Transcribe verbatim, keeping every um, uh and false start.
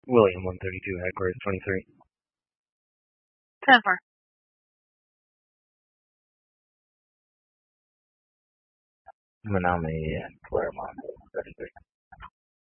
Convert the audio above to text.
William one thirty-two, headquarters twenty-three. ten four. Manami, Claremont, thirty-three.